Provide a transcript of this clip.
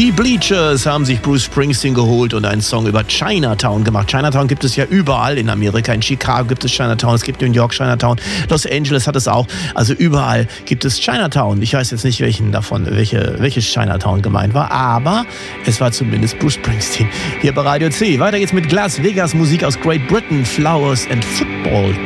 Die Bleachers haben sich Bruce Springsteen geholt und einen Song über Chinatown gemacht. Chinatown gibt es ja überall in Amerika. In Chicago gibt es Chinatown, es gibt New York Chinatown, Los Angeles hat es auch. Also überall gibt es Chinatown. Ich weiß jetzt nicht, welches Chinatown gemeint war, aber es war zumindest Bruce Springsteen. Hier bei Radio C. Weiter geht's mit Las Vegas Musik aus Great Britain, Flowers and Football.